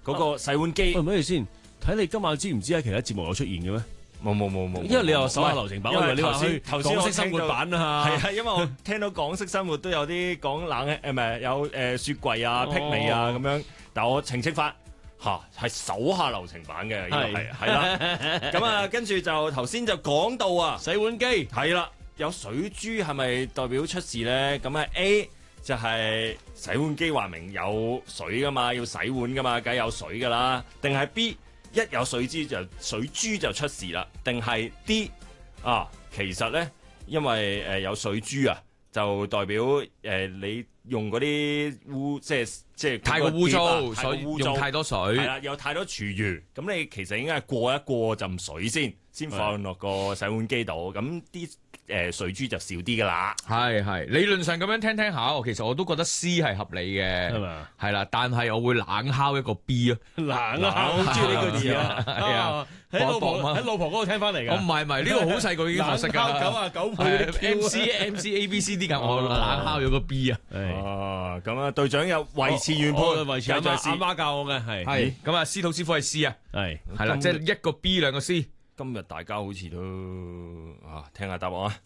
嗰個洗碗機。 喂，唔好先，睇你今晚知唔知喺其他節目有出現嘅咩？ 冇， 因為你又手下留情版， 因為你話去頭先港式生活版啊， 係啊，因為我聽到港式生活都有啲講冷唔係有雪櫃啊、辟味啊咁樣，但我澄清翻係手下留情版嘅，係啦。咁啊，跟住就頭先就講到啊， 洗碗機係啦，有水珠係咪代表出事咧？咁啊 A 就係洗碗機話明有水噶嘛，要洗碗噶嘛，梗係有水噶啦，定係 B？一有水珠就出事啦，定係 D 啊？其實咧，因為有水珠啊，就代表你用嗰啲即係太過污糟， 所以用太多水， 係啦，有太多廚餘，咁你其實應該係過一過浸水先放落個洗碗機度，咁啲水珠就少啲噶啦。 係理論上咁樣聽下，其實我都覺得 C 係合理嘅， 係嘛？ 係啦，但係我會冷敲一個 B 啊， 冷敲，好中意呢個字啊！ 係啊， 喺老婆嗰度聽翻嚟㗎。 我唔係呢個好細個已經學識㗎。 冷敲99倍 MC A B C D 㗎，我冷敲咗個 B 啊。 哦，咁啊，隊長有維持原判， 維持阿媽教我嘅係咁啊，司徒師傅係 C 啊，係啦，即係一個 B 兩個 C。 今日大家好似都聽下答案啊！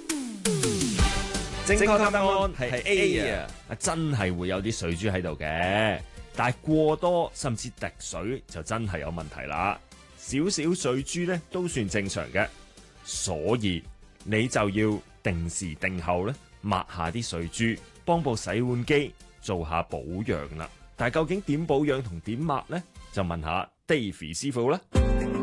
正確答案係 A 啊，真係會有啲水珠喺度嘅，但係過多甚至滴水就真係有問題啦。少少水珠咧都算正常嘅，所以你就要定時定候咧抹下啲水珠，幫部洗碗機做下保養啦。但係究竟點保養同點抹咧？就問下 Davy 師傅啦。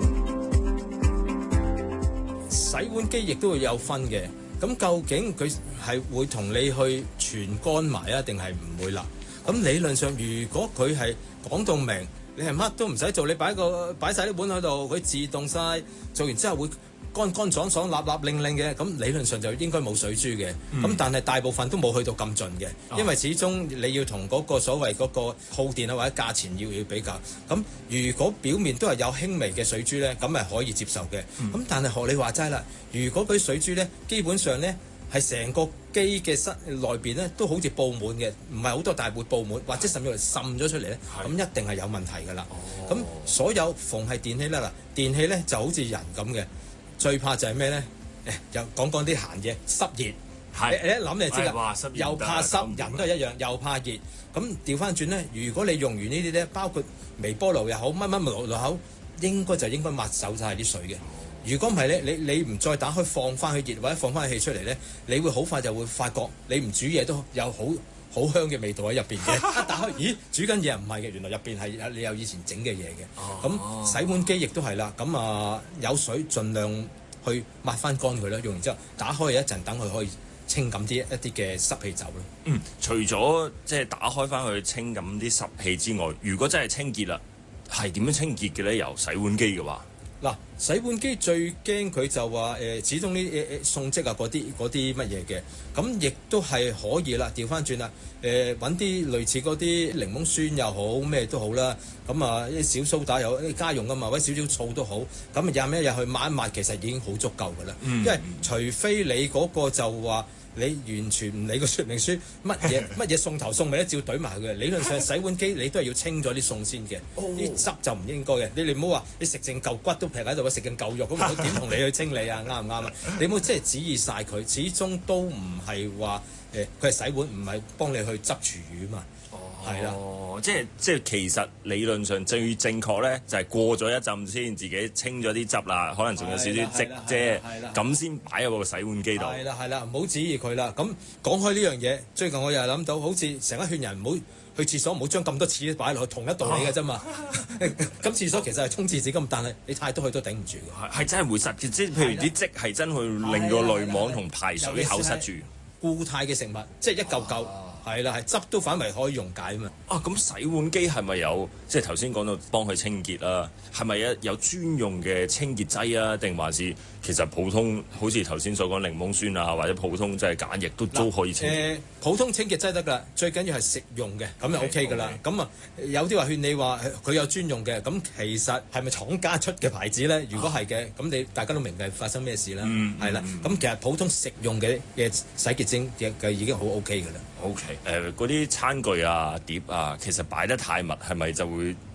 洗碗機亦都會有分嘅，咁究竟佢係會同你去全乾埋啊，定係唔會啦？咁理論上，如果佢係講到明，你係乜都唔使做，你擺晒啲碗喺度，佢自動晒，做完之後會乾乾爽爽、立立令令嘅，咁理論上就應該冇水珠嘅。咁但係大部分都冇去到咁盡嘅，因為始終你要同嗰個所謂嗰個耗電啊或者價錢要比較。咁如果表面都係有輕微嘅水珠咧，咁係可以接受嘅。咁但係學你話齋啦，如果嗰啲水珠咧，基本上咧係成個機嘅室內邊咧都好似布滿嘅，唔係好多大會布滿，或者甚至係滲咗出嚟咧，咁一定係有問題㗎啦。咁所有逢係電器啦，嗱，電器咧就好似人咁嘅。最怕就係咩咧？又講啲閒嘢，濕熱。你一諗你就知啦。又怕濕，人都係一樣，又怕熱。咁調翻轉咧，如果你用完呢啲咧，包括微波爐又好，乜爐口，應該抹走晒啲水嘅。如果唔係咧，你唔再打開放翻去熱或者放翻氣出嚟咧，你會好快就會發覺你唔煮嘢都有好香嘅味道喺入邊嘅。一打開，咦，煮緊嘢唔係嘅，原來入邊係你有以前整嘅嘢嘅。咁洗碗機亦都係啦。咁有水盡量去抹翻乾佢啦。用完之後打開一陣，等佢可以清咁一啲嘅濕氣走啦。 除咗即係打開翻去清咁啲濕氣之外，如果真係清潔啦，係點樣清潔嘅咧？由洗碗機嘅話。 嗱，洗碗機最驚佢就話始終呢送漬啊嗰啲乜嘢嘅，咁亦都係可以啦。調翻轉啦，揾啲類似嗰啲檸檬酸又好咩都好啦，咁啲小蘇打又好，家用噶嘛，或者少少醋都好，咁廿一日去抹一抹，其實已經好足夠噶啦。因為除非你嗰個就話。你完全唔理個說明書，乜嘢餸頭餸尾都照懟埋佢嘅。理論上洗碗機你都係要清咗啲餸先嘅，啲汁就唔應該嘅。你唔好話你食剩嚿骨都劈喺度，食剩嚿肉咁，我點同你去清理啊？啱唔啱啊？你唔好即係指意晒佢，始終都唔係話佢係洗碗，唔係幫你去執廚餘嘛。係啦， 即係其實理論上最正確咧，就係過咗一陣先，自己清咗啲汁啦，可能仲有少少漬啫，咁先擺入個洗碗機度。 係啦，唔好指意佢啦。咁講開呢樣嘢，最近我又係諗到，好似成日勸人唔好去廁所，唔好將咁多廁擺落去，同一道理嘅啫嘛。咁廁所其實係沖廁紙咁，但係你太多去都頂唔住嘅。 係真係會塞嘅，即係譬如啲漬係真會令個濾網同排水口塞住。 固態嘅食物，即係一嚿嚿。係啦，係汁都反為可以溶解啊嘛。 咁洗碗機係咪有即係頭先講到幫佢清潔啦？係咪有專用嘅清潔劑啊？定還是其實普通好似頭先所講檸檬酸啊，或者普通即係鹼液都可以清潔？ 普通清潔劑得㗎啦，最緊要係食用嘅，咁就 OK 㗎啦。咁有啲話勸你話佢有專用嘅，咁其實係咪廠家出嘅牌子咧？如果係嘅，咁你大家都明係發生咩事啦。係啦，咁其實普通食用嘅洗潔精嘅已經好 OK 㗎啦。 OK，嗰啲餐具啊、碟啊，其實擺得太密，係咪就會